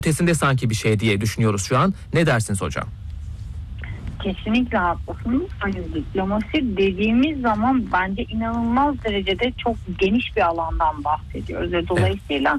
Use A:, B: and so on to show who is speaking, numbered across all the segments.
A: ötesinde sanki bir şey diye düşünüyoruz şu an. Ne dersiniz hocam?
B: Kesinlikle haklısınız. Hani diplomasi dediğimiz zaman bence inanılmaz derecede çok geniş bir alandan bahsediyoruz. Ve dolayısıyla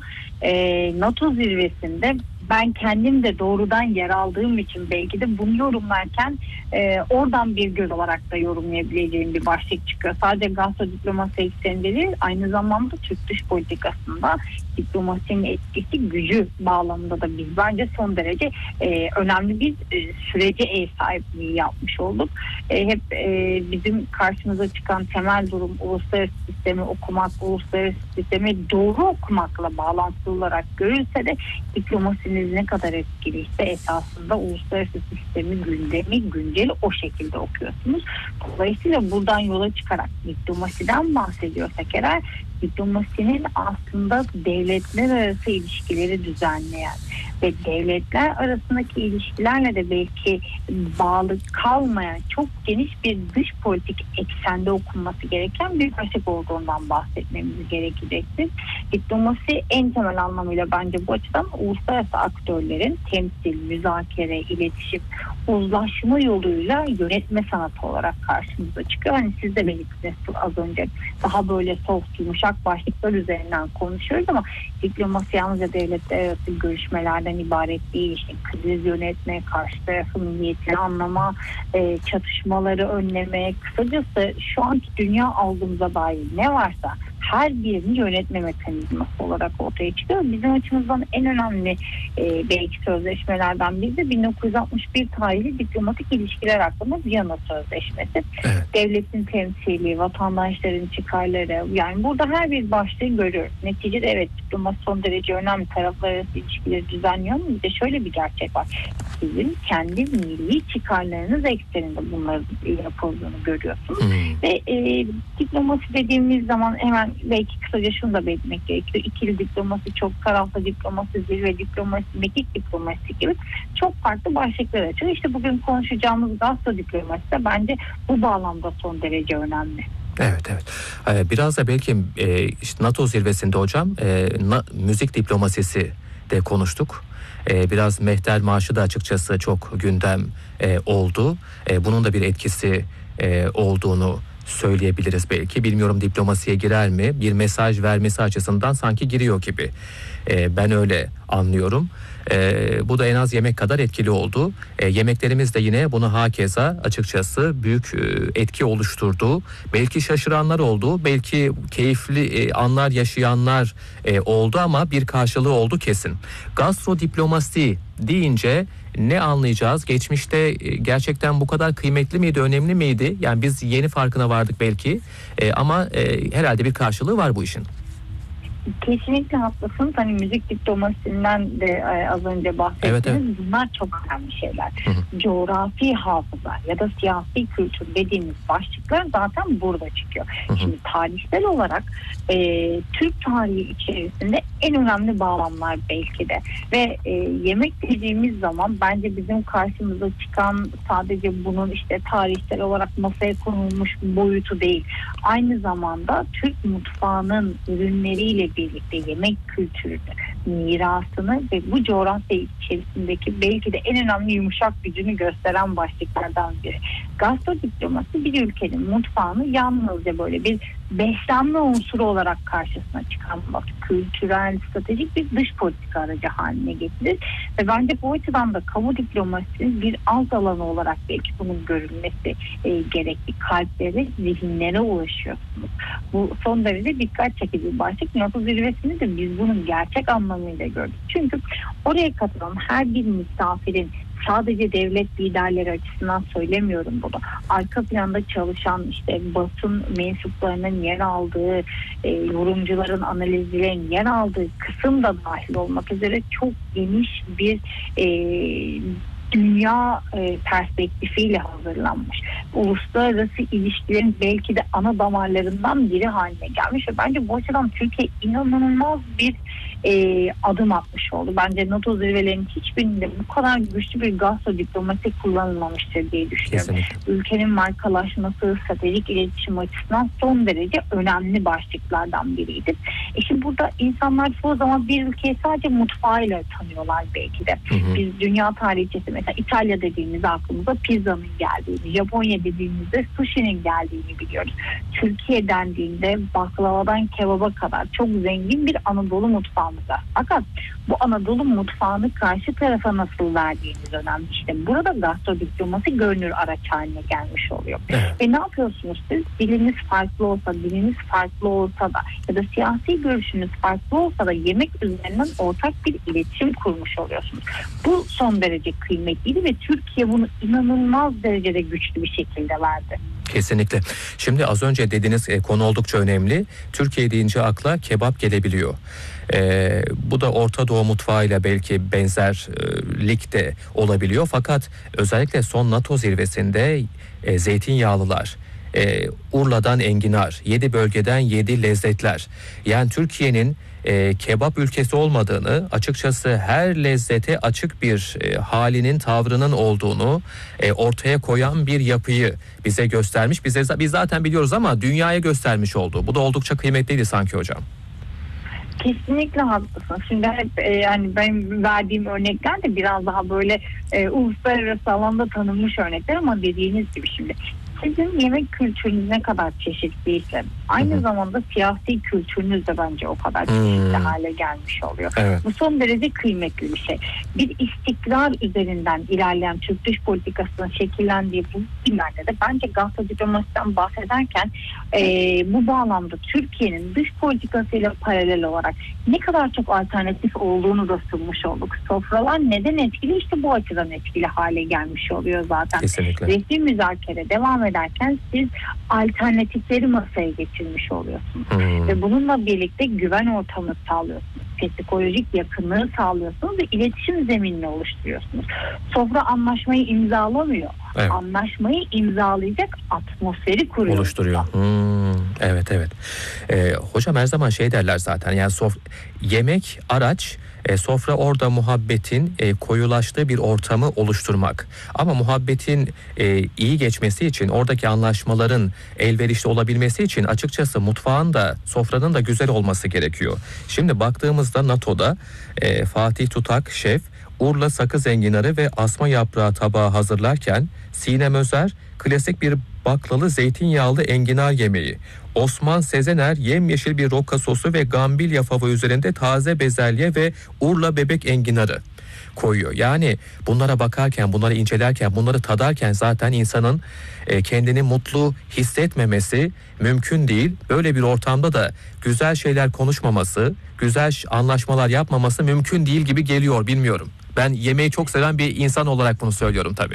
B: NATO zirvesinde ben kendim de doğrudan yer aldığım için belki de bunu yorumlarken oradan bir göz olarak da yorumlayabileceğim bir başlık çıkıyor. Sadece gastro diplomasi ekseninde değil, aynı zamanda Türk dış politikasında diplomasinin etkisi, gücü bağlamında da biz bence son derece önemli bir sürece ev sahipliği yapmış olduk. Hep bizim karşımıza çıkan temel durum uluslararası sistemi okumak, uluslararası sistemi doğru okumakla bağlantılı olarak görülse de diplomasiniz ne kadar etkiliyse esasında uluslararası sistemi, gündemi, günceli o şekilde okuyorsunuz. Dolayısıyla buradan yola çıkarak diplomasiden bahsediyorsak eğer, diplomasinin aslında devletler arası ilişkileri düzenleyen ve devletler arasındaki ilişkilerle de belki bağlı kalmayan çok geniş bir dış politik eksende okunması gereken bir başlık olduğundan bahsetmemiz gerekecektir. Diplomasi en temel anlamıyla bence bu açıdan uluslararası aktörlerin temsil, müzakere, iletişim, uzlaşma yoluyla yönetme sanatı olarak karşımıza çıkıyor. Hani siz de belirttiniz az önce, daha böyle soft, yumuşak başlıklar üzerinden konuşuyoruz ama diplomasi yalnızca devletler arası görüşmelerden ibaret değil. İşte kriz yönetme, karşı tarafın niyetini anlama, çatışmaları önleme, kısacası şu anki dünya algımıza dair ne varsa her birini yönetme mekanizması olarak ortaya çıkıyor. Bizim açımızdan en önemli belki sözleşmelerden biri de 1961 tarihli diplomatik ilişkiler hakkında Viyana Sözleşmesi. Evet. Devletin temsili, vatandaşların çıkarları, yani burada her bir başlığı görüyoruz. Neticede evet, diplomasi son derece önemli, taraflar arası ilişkileri düzenliyor ama bir de şöyle bir gerçek var. Sizin kendi milli çıkarlarınız ekseninde bunların yapıldığını görüyorsunuz. Ve diplomasi dediğimiz zaman hemen belki kısaca şunu da belirtmek gerekiyor. İkili diplomasi, çok taraflı diplomasi, zirve diplomasi, mekik diplomasi gibi çok farklı başlıklar açıyor. İşte bugün konuşacağımız gastro diplomasi de bence bu bağlamda son derece önemli.
A: Evet. Biraz da belki işte NATO zirvesinde hocam müzik diplomasisi de konuştuk. Biraz Mehter Marşı da açıkçası çok gündem oldu. Bunun da bir etkisi olduğunu söyleyebiliriz belki. Bilmiyorum, diplomasiye girer mi? Bir mesaj vermesi açısından sanki giriyor gibi. Ben öyle anlıyorum. Bu da en az yemek kadar etkili oldu. Yemeklerimiz de yine bunu hakeza açıkçası büyük etki oluşturdu. Belki şaşıranlar oldu, belki keyifli anlar yaşayanlar oldu ama bir karşılığı oldu kesin. Gastro diplomasi deyince ne anlayacağız? Geçmişte gerçekten bu kadar kıymetli miydi, önemli miydi? Yani biz yeni farkına vardık belki ama herhalde bir karşılığı var bu işin.
B: Kesinlikle haklısınız. Hani müzik diplomasinden de az önce bahsettiniz. Evet. Bunlar çok önemli şeyler. Coğrafi hafıza ya da siyasi kültür dediğimiz başlıklar zaten burada çıkıyor. Şimdi tarihsel olarak Türk tarihi içerisinde en önemli bağlamlar belki de. Ve yemek dediğimiz zaman bence bizim karşımıza çıkan sadece bunun işte tarihsel olarak masaya konulmuş boyutu değil. Aynı zamanda Türk mutfağının ürünleriyle birlikte yemek kültürünü, mirasını ve bu coğrafya içerisindeki belki de en önemli yumuşak gücünü gösteren başlıklardan biri. Gastro diplomasi bir ülkenin mutfağını yalnızca böyle bir beslenme unsuru olarak karşısına çıkarmak, kültürel, stratejik bir dış politika aracı haline getirir. Ve bence bu açıdan da kamu diplomasinin bir alt alanı olarak belki bunun görülmesi gerekli. Kalplere, zihinlere ulaşıyorsunuz. Bu son derece dikkat çekici bir başlık. NATO zirvesinde de biz bunun gerçek anlamıyla gördük. Çünkü oraya katılan her bir misafirin, sadece devlet liderleri açısından söylemiyorum bunu, arka planda çalışan işte basın mensuplarının yer aldığı, yorumcuların, analizcilerin yer aldığı kısım da dahil olmak üzere çok geniş bir dünya perspektifiyle hazırlanmış. Uluslararası ilişkilerin belki de ana damarlarından biri haline gelmiş ve bence bu açıdan Türkiye inanılmaz bir adım atmış oldu. Bence NATO zirvelerinin hiçbirinde bu kadar güçlü bir gastrodiplomasi kullanılmamıştır diye düşünüyorum.
A: Kesinlikle.
B: Ülkenin markalaşması, stratejik iletişim açısından son derece önemli başlıklardan biriydi. Şimdi burada insanlar çoğu zaman bir ülkeyi sadece mutfağıyla tanıyorlar belki de. Biz dünya tarihçesi mesela İtalya dediğimizde aklımıza pizzanın geldiğini, Japonya dediğimizde sushi'nin geldiğini biliyoruz. Türkiye dendiğinde baklavadan kebaba kadar çok zengin bir Anadolu mutfağımız var. Fakat bu Anadolu mutfağını karşı tarafa nasıl verdiğimiz önemli. İşte burada gastrodiplomasi görünür araç haline gelmiş oluyor.
A: Evet.
B: Ve ne yapıyorsunuz siz? Diliniz farklı olsa, diliniz farklı olsa da ya da siyasi görüşünüz farklı olsa da yemek üzerinden ortak bir iletişim kurmuş oluyorsunuz. Bu son derece kıymetliydi ve Türkiye bunu inanılmaz derecede güçlü bir şekilde verdi.
A: Kesinlikle. Şimdi az önce dediğiniz konu oldukça önemli. Türkiye deyince akla kebap gelebiliyor. Bu da Orta Doğu mutfağıyla belki benzerlik de olabiliyor. Fakat özellikle son NATO zirvesinde zeytinyağlılar, Urla'dan enginar, 7 bölgeden 7 lezzetler. Yani Türkiye'nin kebap ülkesi olmadığını, açıkçası her lezzete açık bir halinin, tavrının olduğunu ortaya koyan bir yapıyı bize göstermiş. Biz zaten biliyoruz ama dünyaya göstermiş oldu. Bu da oldukça kıymetliydi sanki hocam.
B: Kesinlikle haklısın. Şimdi hep yani benim verdiğim örnekler de biraz daha böyle uluslararası alanda tanınmış örnekler ama dediğiniz gibi şimdi sizin yemek kültürünüz ne kadar çeşitliyse aynı zamanda siyasi kültürünüz de bence o kadar çeşitli hale gelmiş oluyor.
A: Evet.
B: Bu son derece kıymetli bir şey. Bir istikrar üzerinden ilerleyen Türk dış politikasının şekillendiği bu günlerde de bence gastrodiplomasiden bahsederken bu bağlamda Türkiye'nin dış politikasıyla paralel olarak ne kadar çok alternatif olduğunu da sunmuş olduk. Sofralar neden etkili? İşte bu açıdan etkili hale gelmiş oluyor zaten.
A: Kesinlikle.
B: Resmi müzakere devam ederken siz alternatifleri masaya getirmiş oluyorsunuz. Ve bununla birlikte güven ortamı sağlıyorsunuz. Psikolojik yakınlığı sağlıyorsunuz ve iletişim zeminini oluşturuyorsunuz. Sofra anlaşmayı imzalamıyor.
A: Evet.
B: Anlaşmayı imzalayacak atmosferi kuruyor.
A: Oluşturuyor. Evet. Hocam her zaman şey derler zaten, yani yemek araç, sofra orada muhabbetin koyulaştığı bir ortamı oluşturmak. Ama muhabbetin iyi geçmesi için, oradaki anlaşmaların elverişli olabilmesi için açıkçası mutfağın da sofranın da güzel olması gerekiyor. Şimdi baktığımızda NATO'da Fatih Tutak şef Urla sakız enginarı ve asma yaprağı tabağı hazırlarken Sinem Özer klasik bir baklalı zeytinyağlı enginar yemeği, Osman Sezener yemyeşil bir roka sosu ve gambilya fava üzerinde taze bezelye ve Urla bebek enginarı koyuyor. Yani bunlara bakarken, bunları incelerken, bunları tadarken zaten insanın kendini mutlu hissetmemesi mümkün değil. Böyle bir ortamda da güzel şeyler konuşmaması, güzel anlaşmalar yapmaması mümkün değil gibi geliyor, bilmiyorum. Ben yemeği çok seven bir insan olarak bunu söylüyorum tabii.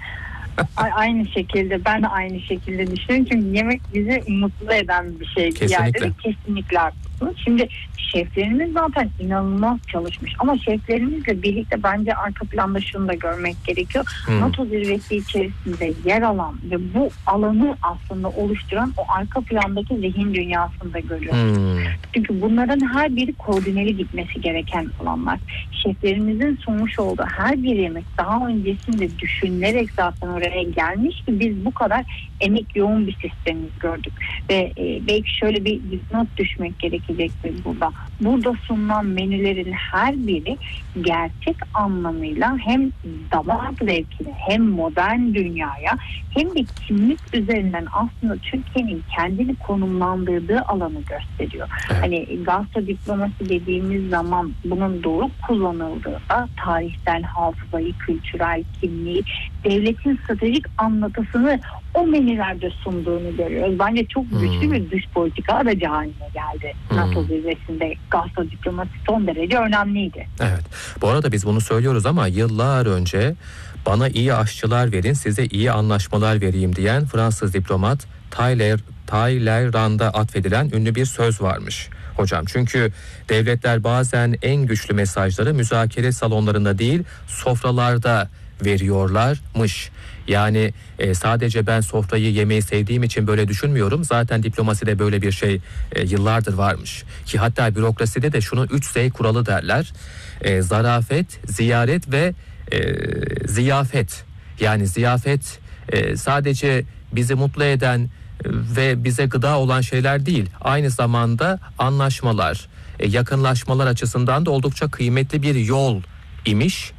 B: Aynı şekilde, ben de aynı şekilde düşünüyorum. Çünkü yemek bizi mutlu eden bir şey.
A: Kesinlikle.
B: Yani kesinlikle haklısınız. Şimdi şeflerimiz zaten inanılmaz çalışmış. Ama şeflerimizle birlikte bence arka planda şunu da görmek gerekiyor. NATO zirvesi içerisinde yer alan ve bu alanı aslında oluşturan o arka plandaki zihin dünyasını da görüyoruz. Çünkü bunların her biri koordineli gitmesi gereken alanlar. Şeflerimizin sunmuş olduğu her bir yemek daha öncesinde düşünülerek zaten oraya gelmiş ki biz bu kadar emek yoğun bir sistemimiz gördük. Ve belki şöyle bir not düşmek gerekecek burada. Burada sunulan menülerin her biri gerçek anlamıyla hem damak zevkine hem modern dünyaya hem de kimlik üzerinden aslında Türkiye'nin kendini konumlandırdığı alanı gösteriyor.
A: Evet.
B: Hani gastrodiplomasi dediğimiz zaman bunun doğru kullanıldığında tarihsel hafızayı, kültürel kimliği, devletin stratejik anlatısını o menülerde sunduğunu görüyoruz. Bence çok güçlü bir dış politika aracı haline geldi. NATO zirvesinde gastrodiplomasi son derece önemliydi. Evet.
A: Bu arada biz bunu söylüyoruz ama yıllar önce bana iyi aşçılar verin, size iyi anlaşmalar vereyim diyen Fransız diplomat Talleyrand'a atfedilen ünlü bir söz varmış hocam. Çünkü devletler bazen en güçlü mesajları müzakere salonlarında değil, sofralarda veriyorlarmış. Yani sadece ben sofrayı yemeyi sevdiğim için böyle düşünmüyorum. Zaten diplomaside böyle bir şey yıllardır varmış. Ki hatta bürokraside de şunu 3Z kuralı derler. Zarafet, ziyaret ve ziyafet. Yani ziyafet sadece bizi mutlu eden ve bize gıda olan şeyler değil. Aynı zamanda anlaşmalar, yakınlaşmalar açısından da oldukça kıymetli bir yol imiş.